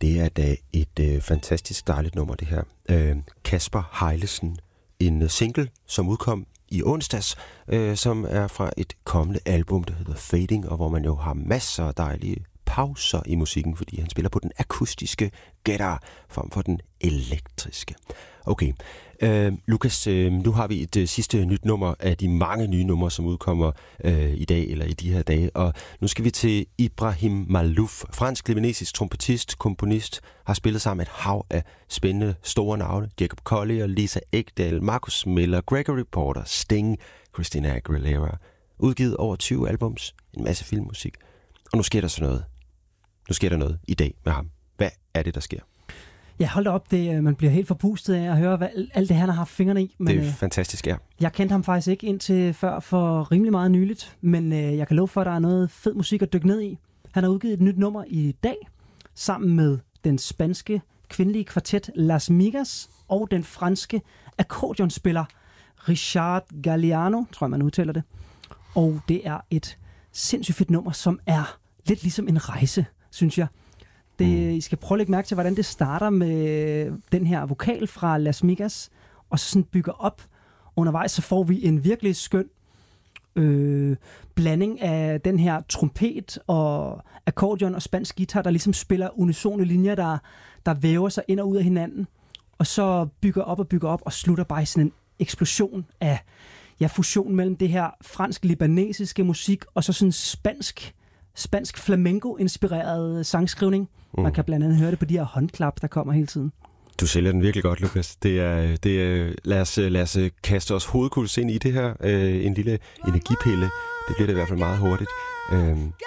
Det er da et fantastisk dejligt nummer, det her. Kasper Heilesen, en single, som udkom i onsdags, som er fra et kommende album, der hedder Fading, og hvor man jo har masser af dejlige pauser i musikken, fordi han spiller på den akustiske guitar frem for den elektriske. Okay, Lukas, nu har vi et sidste nyt nummer af de mange nye numre, som udkommer i dag eller i de her dage, og nu skal vi til Ibrahim Malouf, fransk-libanesisk trompetist, komponist, har spillet sammen med et hav af spændende store navne, Jacob Collier, Lisa Ekdahl, Marcus Miller, Gregory Porter, Sting, Christina Aguilera, udgivet over 20 albums, en masse filmmusik, og nu sker der sådan noget. Nu sker der noget i dag med ham. Hvad er det, der sker? Ja, hold da op. Man bliver helt forpustet af at høre alt det, han har haft fingrene i. Men, det er fantastisk, ja. Jeg kendte ham faktisk ikke indtil før for rimelig meget nyligt, men jeg kan love for, at der er noget fed musik at dykke ned i. Han har udgivet et nyt nummer i dag, sammen med den spanske kvindelige kvartet Las Migas og den franske akkordionspiller Richard Galliano, tror jeg, man udtaler det. Og det er et sindssygt fedt nummer, som er lidt ligesom en rejse, synes jeg. I skal prøve at lægge mærke til, hvordan det starter med den her vokal fra Las Migas, og så sådan bygger op. Undervejs så får vi en virkelig skøn blanding af den her trompet og akkordeon og spansk guitar, der ligesom spiller unisone linjer, der væver sig ind og ud af hinanden, og så bygger op og slutter bare i sådan en eksplosion af fusion mellem det her fransk-libanesiske musik og så sådan spansk flamenco-inspireret sangskrivning. Man kan blandt andet høre det på de her håndklap, der kommer hele tiden. Du sælger den virkelig godt, Lukas. Lad os kaste os hovedkuls ind i det her. En lille energipille. Det bliver det i hvert fald meget hurtigt.